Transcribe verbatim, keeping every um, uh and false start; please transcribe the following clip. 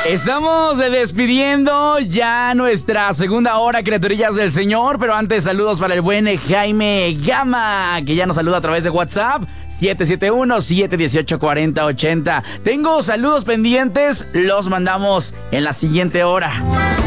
Estamos despidiendo ya nuestra segunda hora, criaturillas del Señor. Pero antes, saludos para el buen Jaime Gama, que ya nos saluda a través de WhatsApp. siete siete uno, siete uno ocho, cuatro cero ocho cero. Tengo saludos pendientes, los mandamos en la siguiente hora.